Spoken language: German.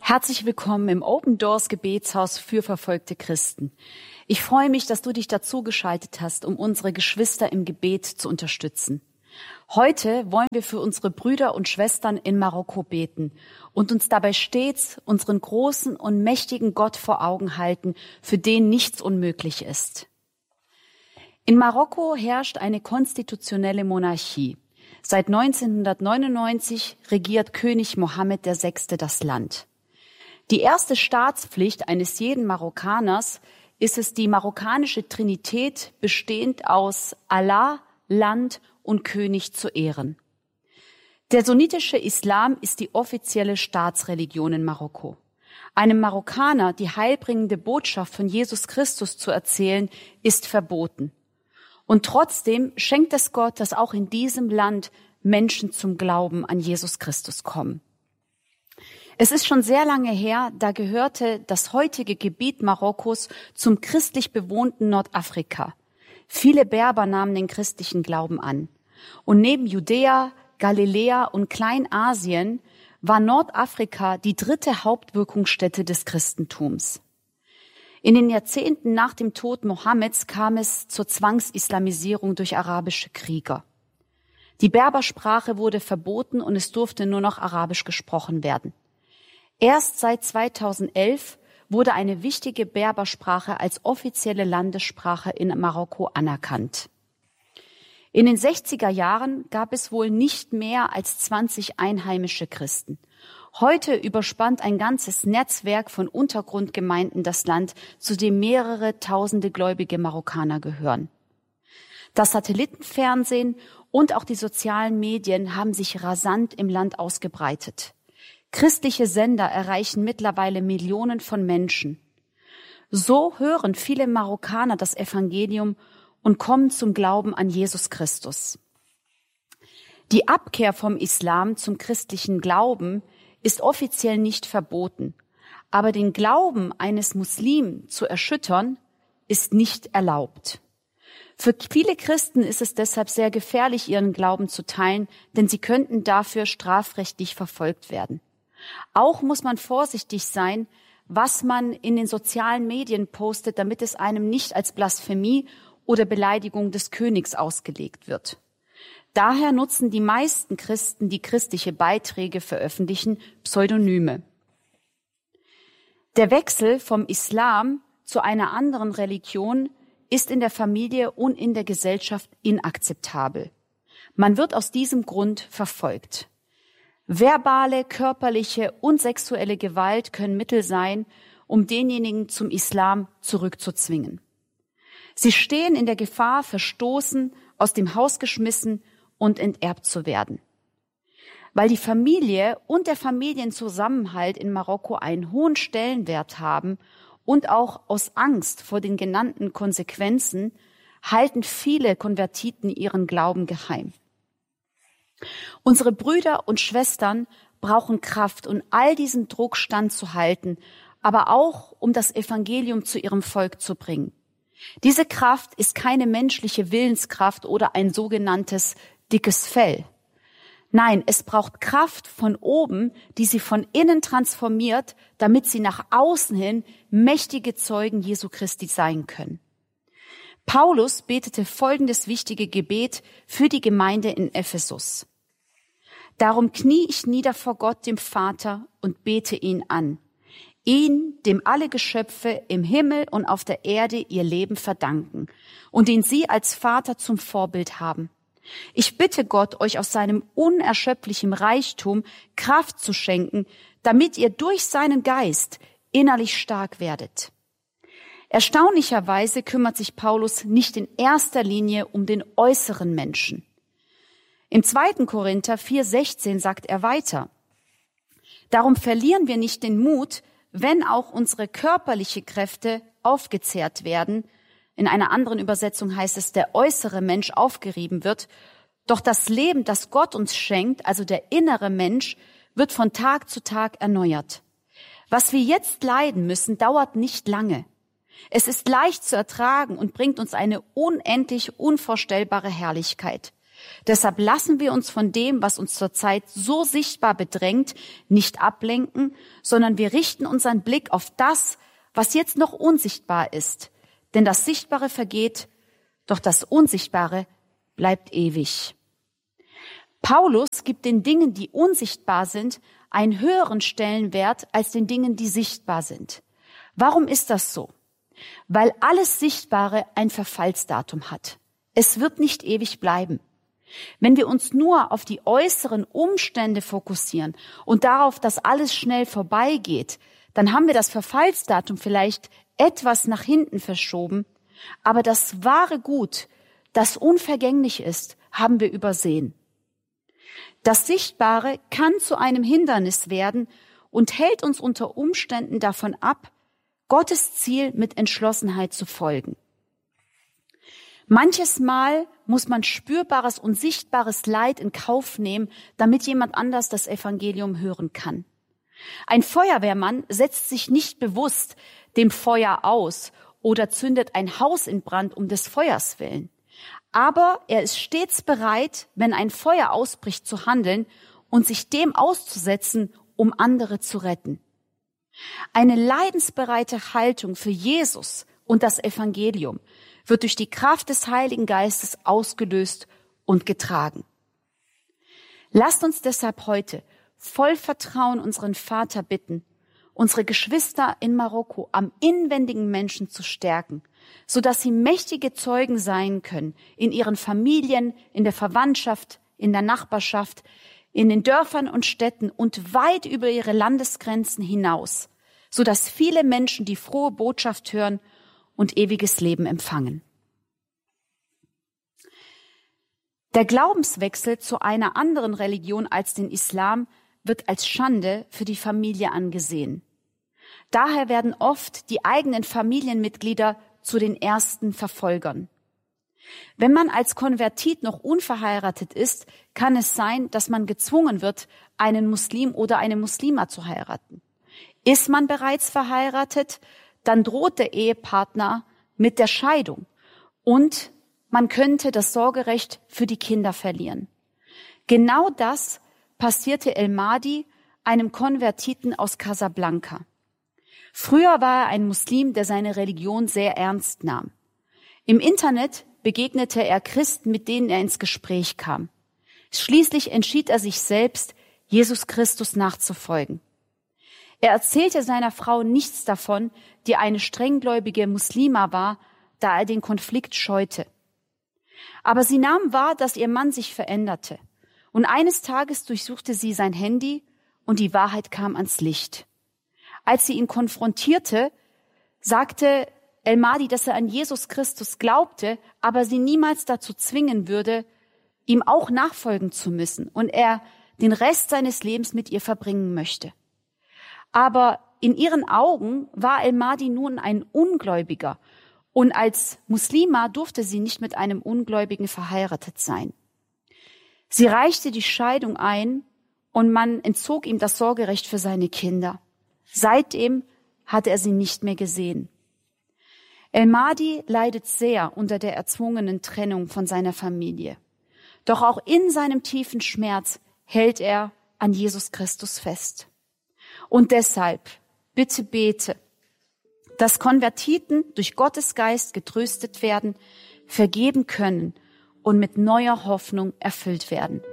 Herzlich willkommen im Open Doors Gebetshaus für verfolgte Christen. Ich freue mich, dass du dich dazu geschaltet hast, um unsere Geschwister im Gebet zu unterstützen. Heute wollen wir für unsere Brüder und Schwestern in Marokko beten und uns dabei stets unseren großen und mächtigen Gott vor Augen halten, für den nichts unmöglich ist. In Marokko herrscht eine konstitutionelle Monarchie. Seit 1999 regiert König Mohammed VI. Das Land. Die erste Staatspflicht eines jeden Marokkaners ist es, die marokkanische Trinität bestehend aus Allah, Land und König zu ehren. Der sunnitische Islam ist die offizielle Staatsreligion in Marokko. Einem Marokkaner die heilbringende Botschaft von Jesus Christus zu erzählen, ist verboten. Und trotzdem schenkt es Gott, dass auch in diesem Land Menschen zum Glauben an Jesus Christus kommen. Es ist schon sehr lange her, da gehörte das heutige Gebiet Marokkos zum christlich bewohnten Nordafrika. Viele Berber nahmen den christlichen Glauben an. Und neben Judäa, Galiläa und Kleinasien war Nordafrika die dritte Hauptwirkungsstätte des Christentums. In den Jahrzehnten nach dem Tod Mohammeds kam es zur Zwangsislamisierung durch arabische Krieger. Die Berbersprache wurde verboten und es durfte nur noch Arabisch gesprochen werden. Erst seit 2011 wurde eine wichtige Berbersprache als offizielle Landessprache in Marokko anerkannt. In den 60er Jahren gab es wohl nicht mehr als 20 einheimische Christen. Heute überspannt ein ganzes Netzwerk von Untergrundgemeinden das Land, zu dem mehrere tausende gläubige Marokkaner gehören. Das Satellitenfernsehen und auch die sozialen Medien haben sich rasant im Land ausgebreitet. Christliche Sender erreichen mittlerweile Millionen von Menschen. So hören viele Marokkaner das Evangelium und kommen zum Glauben an Jesus Christus. Die Abkehr vom Islam zum christlichen Glauben ist offiziell nicht verboten, aber den Glauben eines Muslimen zu erschüttern, ist nicht erlaubt. Für viele Christen ist es deshalb sehr gefährlich, ihren Glauben zu teilen, denn sie könnten dafür strafrechtlich verfolgt werden. Auch muss man vorsichtig sein, was man in den sozialen Medien postet, damit es einem nicht als Blasphemie oder Beleidigung des Königs ausgelegt wird. Daher nutzen die meisten Christen, die christliche Beiträge veröffentlichen, Pseudonyme. Der Wechsel vom Islam zu einer anderen Religion ist in der Familie und in der Gesellschaft inakzeptabel. Man wird aus diesem Grund verfolgt. Verbale, körperliche und sexuelle Gewalt können Mittel sein, um denjenigen zum Islam zurückzuzwingen. Sie stehen in der Gefahr, verstoßen, aus dem Haus geschmissen und enterbt zu werden. Weil die Familie und der Familienzusammenhalt in Marokko einen hohen Stellenwert haben und auch aus Angst vor den genannten Konsequenzen halten viele Konvertiten ihren Glauben geheim. Unsere Brüder und Schwestern brauchen Kraft, um all diesem Druck standzuhalten, aber auch, um das Evangelium zu ihrem Volk zu bringen. Diese Kraft ist keine menschliche Willenskraft oder ein sogenanntes dickes Fell. Nein, es braucht Kraft von oben, die sie von innen transformiert, damit sie nach außen hin mächtige Zeugen Jesu Christi sein können. Paulus betete folgendes wichtige Gebet für die Gemeinde in Ephesus. Darum knie ich nieder vor Gott, dem Vater, und bete ihn an. Ihn, dem alle Geschöpfe im Himmel und auf der Erde ihr Leben verdanken und den sie als Vater zum Vorbild haben. Ich bitte Gott, euch aus seinem unerschöpflichen Reichtum Kraft zu schenken, damit ihr durch seinen Geist innerlich stark werdet. Erstaunlicherweise kümmert sich Paulus nicht in erster Linie um den äußeren Menschen. Im 2. Korinther 4,16 sagt er weiter: Darum verlieren wir nicht den Mut, wenn auch unsere körperliche Kräfte aufgezehrt werden. In einer anderen Übersetzung heißt es, der äußere Mensch aufgerieben wird. Doch das Leben, das Gott uns schenkt, also der innere Mensch, wird von Tag zu Tag erneuert. Was wir jetzt leiden müssen, dauert nicht lange. Es ist leicht zu ertragen und bringt uns eine unendlich unvorstellbare Herrlichkeit. Deshalb lassen wir uns von dem, was uns zurzeit so sichtbar bedrängt, nicht ablenken, sondern wir richten unseren Blick auf das, was jetzt noch unsichtbar ist. Denn das Sichtbare vergeht, doch das Unsichtbare bleibt ewig. Paulus gibt den Dingen, die unsichtbar sind, einen höheren Stellenwert als den Dingen, die sichtbar sind. Warum ist das so? Weil alles Sichtbare ein Verfallsdatum hat. Es wird nicht ewig bleiben. Wenn wir uns nur auf die äußeren Umstände fokussieren und darauf, dass alles schnell vorbeigeht, dann haben wir das Verfallsdatum vielleicht etwas nach hinten verschoben, aber das wahre Gut, das unvergänglich ist, haben wir übersehen. Das Sichtbare kann zu einem Hindernis werden und hält uns unter Umständen davon ab, Gottes Ziel mit Entschlossenheit zu folgen. Manches Mal muss man spürbares und sichtbares Leid in Kauf nehmen, damit jemand anders das Evangelium hören kann. Ein Feuerwehrmann setzt sich nicht bewusst dem Feuer aus oder zündet ein Haus in Brand um des Feuers willen. Aber er ist stets bereit, wenn ein Feuer ausbricht, zu handeln und sich dem auszusetzen, um andere zu retten. Eine leidensbereite Haltung für Jesus und das Evangelium wird durch die Kraft des Heiligen Geistes ausgelöst und getragen. Lasst uns deshalb heute voll Vertrauen unseren Vater bitten, unsere Geschwister in Marokko am inwendigen Menschen zu stärken, sodass sie mächtige Zeugen sein können in ihren Familien, in der Verwandtschaft, in der Nachbarschaft, in den Dörfern und Städten und weit über ihre Landesgrenzen hinaus, sodass viele Menschen die frohe Botschaft hören und ewiges Leben empfangen. Der Glaubenswechsel zu einer anderen Religion als den Islam wird als Schande für die Familie angesehen. Daher werden oft die eigenen Familienmitglieder zu den ersten Verfolgern. Wenn man als Konvertit noch unverheiratet ist, kann es sein, dass man gezwungen wird, einen Muslim oder eine Muslima zu heiraten. Ist man bereits verheiratet, dann droht der Ehepartner mit der Scheidung und man könnte das Sorgerecht für die Kinder verlieren. Genau das passierte El Mahdi, einem Konvertiten aus Casablanca. Früher war er ein Muslim, der seine Religion sehr ernst nahm. Im Internet begegnete er Christen, mit denen er ins Gespräch kam. Schließlich entschied er sich selbst, Jesus Christus nachzufolgen. Er erzählte seiner Frau nichts davon, die eine strenggläubige Muslima war, da er den Konflikt scheute. Aber sie nahm wahr, dass ihr Mann sich veränderte. Und eines Tages durchsuchte sie sein Handy und die Wahrheit kam ans Licht. Als sie ihn konfrontierte, sagte El Mahdi, dass er an Jesus Christus glaubte, aber sie niemals dazu zwingen würde, ihm auch nachfolgen zu müssen und er den Rest seines Lebens mit ihr verbringen möchte. Aber in ihren Augen war El Mahdi nun ein Ungläubiger und als Muslima durfte sie nicht mit einem Ungläubigen verheiratet sein. Sie reichte die Scheidung ein und man entzog ihm das Sorgerecht für seine Kinder. Seitdem hatte er sie nicht mehr gesehen. El Mahdi leidet sehr unter der erzwungenen Trennung von seiner Familie. Doch auch in seinem tiefen Schmerz hält er an Jesus Christus fest. Und deshalb, bitte bete, dass Konvertiten durch Gottes Geist getröstet werden, vergeben können und mit neuer Hoffnung erfüllt werden.